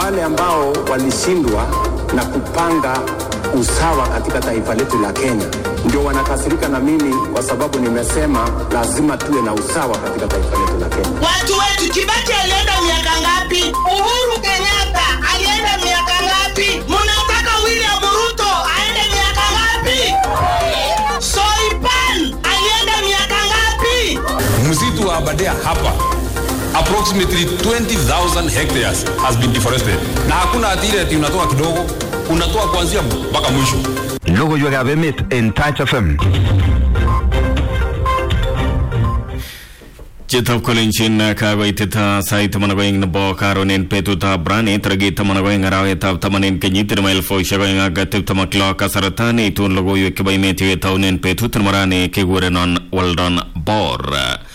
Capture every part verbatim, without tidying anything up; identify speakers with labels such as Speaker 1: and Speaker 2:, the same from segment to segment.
Speaker 1: wale ambao walishindwa na kupanga usawa katika taifa letu la Kenya ndio wanakasirika na mimi kwa sababu nimesema lazima tuwe na usawa katika taifa letu la Kenya.
Speaker 2: Watu wetu, Kibaki alienda miaka ngapi? Uhuru Kenyatta alienda miaka ngapi? Mnataka William Ruto aende miaka ngapi? Soipan alienda miaka ngapi?
Speaker 3: Msitu wa Aberdare hapa approximately twenty thousand hectares has been deforested. Na hakuna atire ati unatoa kidogo, unatoa kuanzia mpaka mwisho.
Speaker 4: Logo yuega bemit in Touch F M.
Speaker 5: Chitap Kolinchin Kagoitita Sai Tamanagoing Nabo Karonin Petuta Brani Tragi Tamanagoing Araweta Tamanin Kenyitir Melfo Shagoing Agatip Tamakla Kasaratani Tun Logo Yukibameti Taunin Petutan Kigurenon Waldon Bor.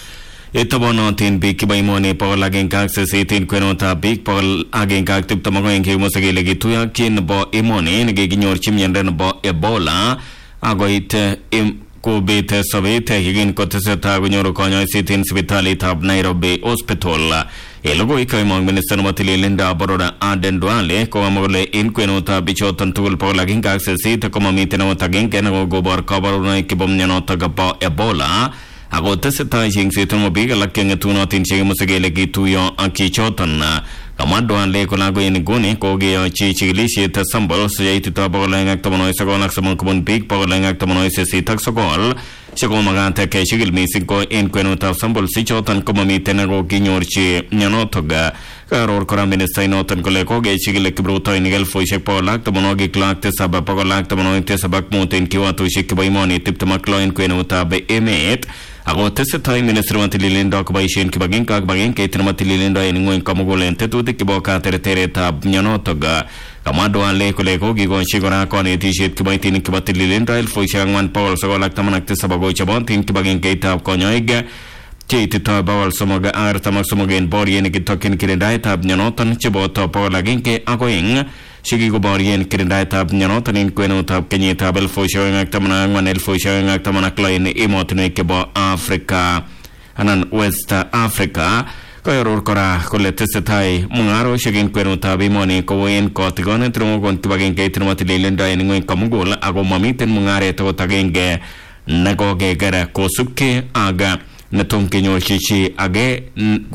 Speaker 5: Itabono tin big baimoni Paul again access eighteen Quenota big Paul again active Tamagoing Musagilegi Tuya Kin Bo Imoni Gignor Chimian Bo Ebola Agoit Im Kubite Sovete Higin Koteseta Gunyoro Konyo Sitin Svitali Tab Nairobi Hospital. Elogo Ikaimong Minister Matili Linda Boroda Aden Duale Komole in Quenota Bichotan Tool Paul again access it Komamitano Tagin Kenago Gobor Kabaruna Kibomyano Tagapa Ebola. Ago teseta jing siton mobiga lakken tuno tin chege musagele gituyo akichotan kamadwan le kolago yeniguni koge yo chi chigilishi ta sambol seyiti ta bolang tamono isagon aksamon kubun big bolang tamono isesi taksogol shago magante ke chigil misiko in kwenuta sambol sichotan komami tenago ginyorchi nyanotoga karor koram ministainotan kole koge chigile kibruto inigel foishek polak tamono gi klak te sabab polak tamono te sabak moten kiwatu shikbaimoni tiptamaklo in kwenuta be emet Ago teseta Minister Matili Linda Kubaishin Kibagin Kagbagen Katin Matili Linda in Kamugol Tetuti Kiboka Tereta Nyanotoga Kamado Ale Kolego Gigon Shigora Koni T-shirt Kibaitin Kibatili Linda Foishangman Paul Sagolak Tamanak Sabago Chabon in Kibagin Kata Konyoiga Chitita Bawal Somoga Artamak Somogain Borien Kitokin Kiridata Nyanotan Chibota Paul Aginke Agoing Shigi Goborian Kiridata Nyanotan in Quenota Kenyata Bel Foishang Actamana Manel Foishang Actamana Klein Emotine Kebo Africa Anan West Africa Koyoror Kora Coletesetai Mungaro Shigin Quenota Bimoni Koen Kotigon Trogon Kibagin Katin Matilenda in Kamugul Agomamit and Mungare Totagenge Nagoge Gara Kosuke Aga Natum Kenyo Chichi Age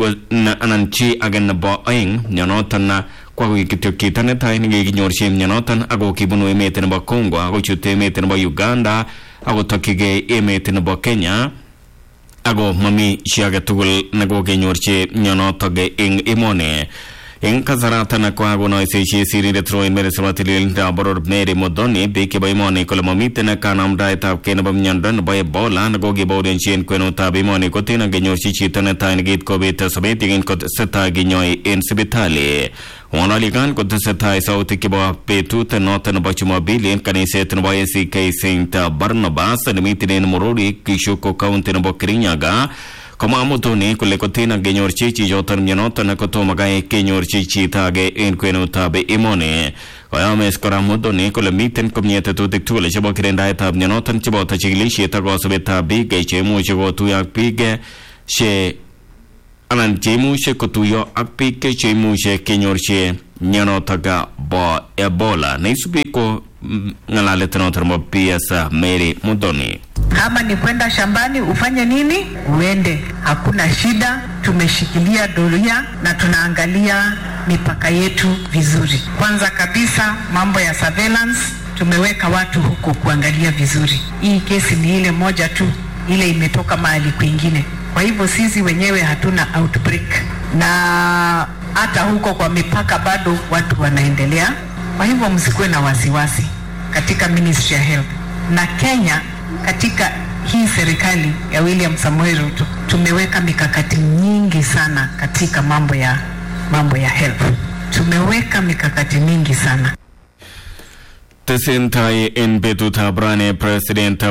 Speaker 5: Ananchi Agan Boing Nyanotan kwa wikitokitane taini ginyorshim nyanotan ago kibunu emeten ba Kongo ago chute emeten ba Uganda ago tokige emeten ba Kenya ago mami shiaga tugul nago ginyorche nyanotoge ing imone ing kazarata na kwa ago noise shi siri retro in meresmatili da boror nere modoni beke ba imone kola mami tena kanam daita kena ba nyandan ba Ebola nago giboden chen kweno tabi imone kotina ginyorchi chitane taini git ko beta sabeti gin ko seta ginyoi in sibitali Wanaligan Koteseta Sauti Kiba Petu Tenotan Bachumabili Kanise Tenbayasi K Saint Barnabas and meeting in Morori Kishuko County Bokrinyaga Kamamutoni Kulekotina Genyor Chichi Jotan Yanotan Kotomagai Kenyor Chichi Tage in Quenotabe Imone Kayames Karamudoni Kulamiten Community to the Tula Shabokirenda Tab Yanotan Chibota Chilishi Tagosabeta Big Chemu Chigo Tuyak Pige She Anan Chemu She Kotuyo Akpike Chemu She Kenyorche Nyanotaga Bo Ebola Naisubiko Ngalale Tenotermo P S Mary Mudoni.
Speaker 6: Kama ni kwenda shambani ufanye nini? Uende. Hakuna shida, tumeshikilia doria na tunaangalia mipaka yetu vizuri. Kwanza kabisa mambo ya surveillance, tumeweka watu huko kuangalia vizuri. Hii kesi ni ile moja tu, ile imetoka mahali kwingine. Kwa hivyo sisi wenyewe hatuna outbreak. Na hata huko kwa mipaka bado watu wanaendelea. Kwa hivyo msikuwe na wasiwasi katika Ministry ya Health. Na Kenya katika hii serikali ya William Samoei Ruto tumeweka mikakati nyingi sana katika mambo ya mambo ya health. Tumeweka mikakati mingi sana.
Speaker 5: Tesentai in Betuta Brane President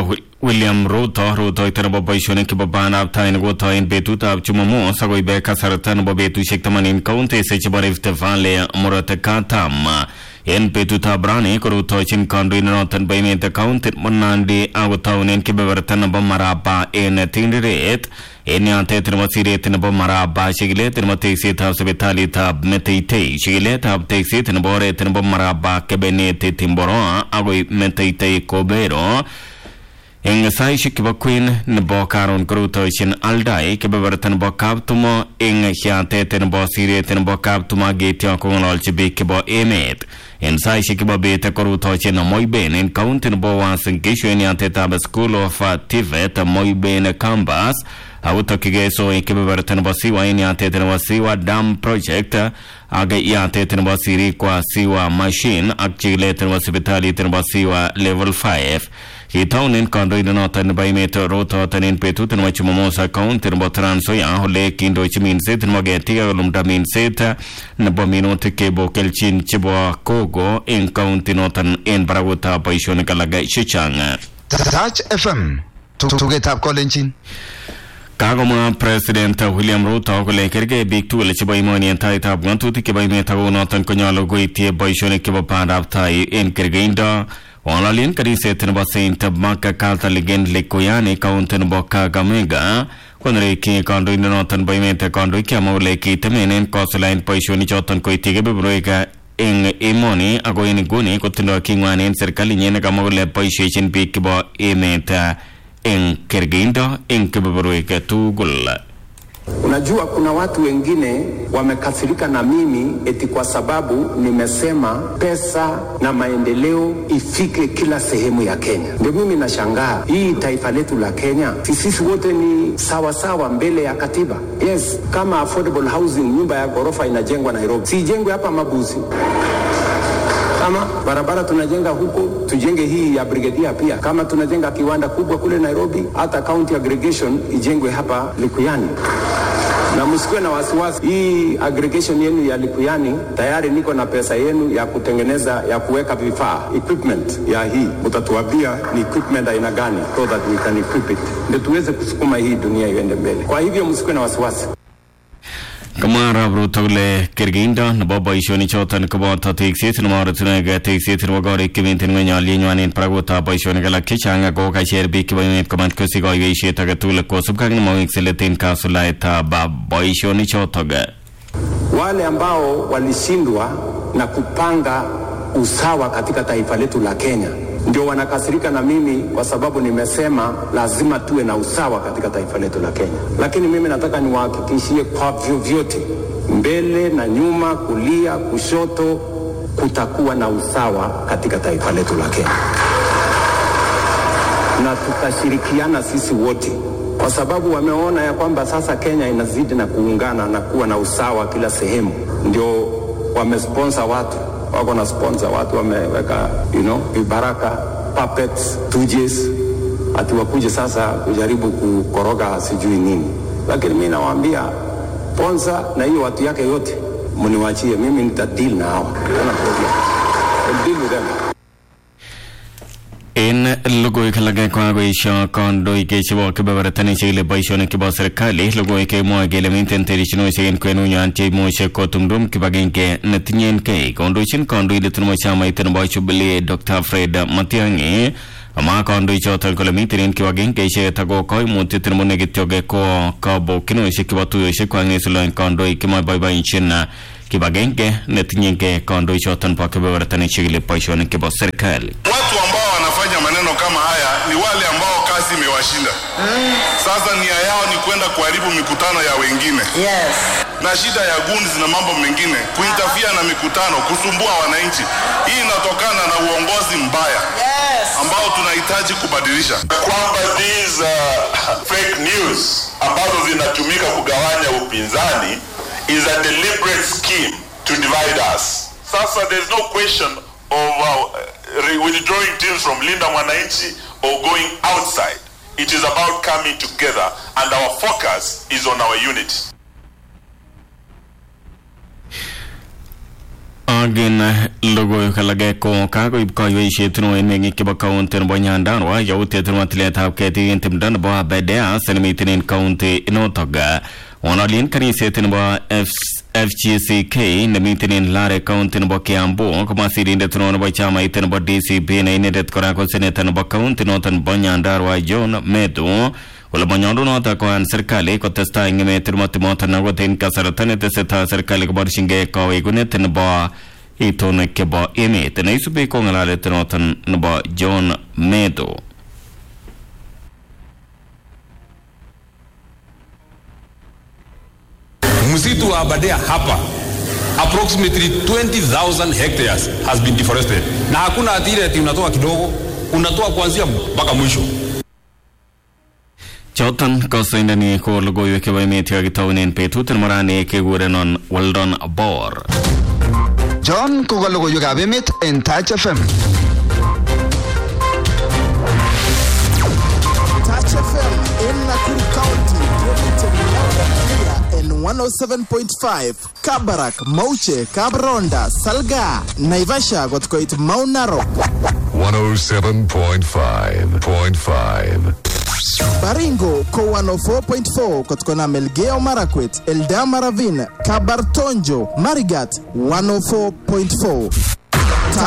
Speaker 5: William Ruto Ruto itanabo boishonik kibo banab tayin goto in betutab Jumamos agoi be kasarta nebo betushek tamanin county se chebo Rift Valley Murot Katam en betutab rani korutochin kandoindonoton bo emet county Nandi akotaunen kebeberta nebo Maraba en Tinderet en yatet nebo siret nebo Maraba shikilet nebo teksetab sipitalitab Meteitei shikiletab tekset nebo oret nebo Maraba Kebenet Timboro agoi Meteitei Kobero eng saishek kibo Queen nebo karon korutochin Aldai kebeberta nebo Kaptumo eng yatet nebo siret nebo Kaptumo getyo kong'ololchi biik kibo emet en saishek kibo bete korutochin Moiben en county nebo Uasin Gishu en yatetab School of Tivet Moiben Campus awutokige so kebeberta nebo Siwa en yatet nebo Siwa Dam Project aga yatet nebo siri kwa Siwa Machine ak chikilet nebo sipitalit nebo Siwa Level five kitaunen kandoindonoton nebo emet Ruto tanin betut nebo Jumamos county nebo Trans Nzoia ole kindochi minset nebo ketik ak kolumda minset nebo minutik kebo kelchin chebo kogo en county noton en barakutab boishonik alak chechang.
Speaker 4: Touch F M tugetab kolenjin
Speaker 5: Kagomwa President William Ruto kole kerge biik tugul chebo emoni en taitab ng'atutik chebo emet ako noton konyolu koityi boishonik chebo bandab tai en kergeindo. Walalien kaniset nebo Saint Mark Catholic en Likuyani county nebo Kakamega konereki kandoindonoton bo emet kandoik kiamwa kole kitemenen kosulaen boishonik choton koityi kebeberwek eng emoni ako en nguni kotindoi king'wan en serkalinyin nekamwa kole boishechin biik chebo emet eng kergeindo eng kebeberwek tugul.
Speaker 1: Unajua kuna watu wengine wamekasirika na mimi eti kwa sababu nimesema pesa na maendeleo ifike kila sehemu ya Kenya. Ndio mimi nashangaa hii taifa letu la Kenya sisi wote ni sawa sawa mbele ya katiba. Yes, kama affordable housing nyumba ya ghorofa inajengwa Nairobi, si jengwe hapa Mabuzi. Kama barabara tunajenga huko, tujenge hii ya Brigadier pia. Kama tunajenga kiwanda kubwa kule Nairobi, hata county aggregation ijengwe hapa Likuyani. Na msikuwe na wasiwasi, hii aggregation yenu ya Likuyani tayari niko na pesa yenu ya kutengeneza, ya kuweka vifaa, equipment ya hii. Mtatuambia ni equipment aina gani so that we can equip it. Ndio tuweze kusukuma hii dunia iende mbele. Kwa hivyo msikuwe na wasiwasi.
Speaker 5: Kamara Ruto kole kergeindo nebo boishonik choton koboto tekset nebo oratinwek tekset nebo korik kimintin ng'onyolienywan en barakutab boishonik alak chechang ako kacher biik chebo emet komat kosich koiweisiet age tugul kosubkei ak nemowekse let en kasulaetab boishonik chotok.
Speaker 1: Wale ambao walishindwa na kupanga usawa katika taifa letu la Kenya ndio wanakasirika na mimi kwa sababu nimesema lazima tuwe na usawa katika taifa letu la Kenya. Lakini mimi nataka niwahakikishie kwa vyovyote, mbele na nyuma, kulia, kushoto, kutakuwa na usawa katika taifa letu la Kenya. Na tutashirikiana sisi wote kwa sababu wameona ya kwamba sasa Kenya inazidi na kuungana na kuwa na usawa kila sehemu. Ndio wamesponsor watu, wako na sponsor watu wameweka, you know, vibaraka, puppets, tujes, ati wakuje sasa kujaribu kukoroga sijui nini. Lakini mimi nawaambia sponsor na hiyo watu yake yote mniwachie, mimi nita deal na hao. Kuna problem. I'll deal with them.
Speaker 5: En logoiwek alak kokakoesio kandoik chebo kebebertanik chekile boishonik chebo serikali. Logoiwek kemwoe kele miten terchinosiek en kwenunywan cheimuche kotumdum kibagenge netinyenkei. Kondochin kandoindet nebo chamait nebo Jubilee Doctor Fred Matiang'i ama kandoichoton kole miten en kibagengeisiek ako koimutiet nebo nekityoke ko kabokinoisiek chebo tuiyosiek kwang'esuloen kandoik chemoboiboenchin kibagenge netinyenkei kandoichoton bo kebebertanik chekile boishonik chebo serikali.
Speaker 7: Watu ambao wanafanya maneno kama haya ni wale ambao kazi imewashinda. Mm. Sasa nia yao ni kwenda kuharibu mikutano ya wengine.
Speaker 2: Yes.
Speaker 7: Na shida ya gunzi na mambo mengine, kuintafia na mikutano, kusumbua wananchi. Hii inatokana na uongozi mbaya.
Speaker 2: Yes.
Speaker 7: Ambao tunahitaji kubadilisha.
Speaker 8: Kwamba these uh, fake news ambazo zinatumika kugawanya upinzani is a deliberate scheme to divide us. Sasa there's no question of uh, withdrawing teams from Linda Mwananchi or going outside. It is about coming together and our focus is on our unity.
Speaker 5: Agin logo kalage ko kago ibkayo ishetno enengi kiba county no Nyandarua yauti atrumatlet haketi intimdan ba bedea senemitin county inotoga onalin kanisetin ba F G C K nemitin lare county no Kiambu kuma sirinde tuno ba chama iten ba D C P ne inedet korako senetan ba county notan Nyandarua John Medo wala banyondo nota ko an serikali ko testa ingeme tirmati mota na goten kasaratan teseta serikali ko barshinge ko igunetin ba itone ke ba eme tenai sube ko ngala tenotan ba John Medo.
Speaker 3: Msitu wa Aberdare hapa approximately twenty thousand hectares has been deforested, na hakuna atire ati unatoa kidogo, unatoa kuanzia mpaka mwisho.
Speaker 5: Chotan kosainda ni ko logo yake ba metia gitawnen petutan marane ke gurenon Weldon Bor.
Speaker 4: John ko logo yuga bemit en Touch F M.
Speaker 9: Touch F M in Nakuru County, in one oh seven point five, Kabarak, Mauche, Kabronda, Salga, Naivasha got quite Mount Narok.
Speaker 10: one oh seven point five point five.
Speaker 9: Baringo ko one oh four point four kotkona Melgeo Marakwet, Eldama Ravine, Kabartonjo, Marigat one oh four point four.